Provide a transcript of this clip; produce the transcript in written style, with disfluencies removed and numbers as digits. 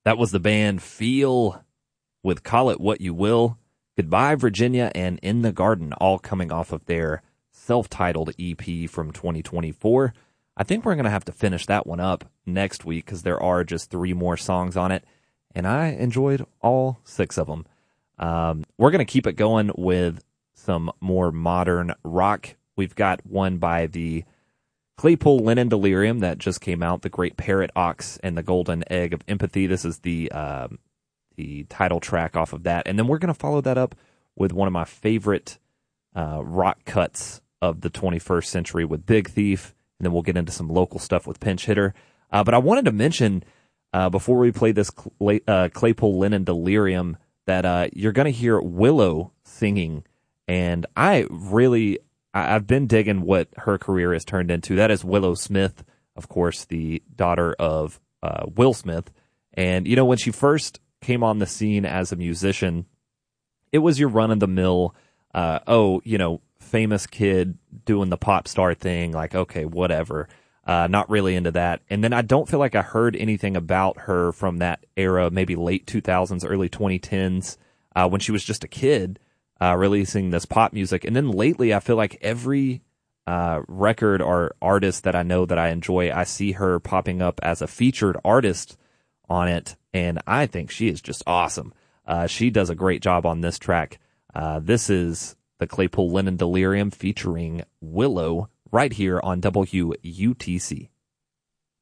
That was the band Feel with Call It What You Will, Goodbye Virginia, and In the Garden, all coming off of their self-titled EP from 2024. I think we're going to have to finish that one up next week because there are just 3 more songs on it, and I enjoyed all 6 of them. We're going to keep it going with some more modern rock. We've got one by the Claypool Lennon Delirium that just came out, The Great Parrot Ox and the Golden Egg of Empathy. This is the title track off of that. And then we're going to follow that up with one of my favorite rock cuts of the 21st century with Big Thief. And then we'll get into some local stuff with Pinch Hitter. But I wanted to mention, before we play this Claypool Lennon Delirium, that you're going to hear Willow singing. And I've been digging what her career has turned into. That is Willow Smith, of course, the daughter of Will Smith. And, you know, when she first came on the scene as a musician, it was your run-of-the-mill, famous kid doing the pop star thing, like, okay, whatever. Not really into that. And then I don't feel like I heard anything about her from that era, maybe late 2000s, early 2010s, when she was just a kid, releasing this pop music. And then lately, I feel like every record or artist that I know that I enjoy, I see her popping up as a featured artist on it. And I think she is just awesome. She does a great job on this track. This is the Claypool Lennon Delirium featuring Willow right here on WUTC.